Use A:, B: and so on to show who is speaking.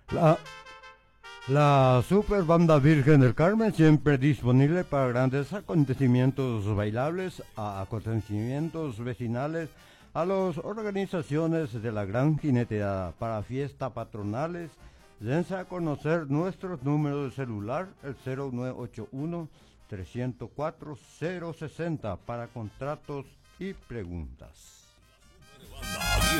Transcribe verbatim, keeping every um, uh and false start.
A: La, la Super Banda Virgen del Carmen siempre disponible para grandes acontecimientos bailables, a acontecimientos vecinales, a las organizaciones de la Gran Jineteada, para fiestas patronales. Dense a conocer nuestros números de celular, el cero nueve ocho uno, tres cero cuatro, cero sesenta para contratos y preguntas.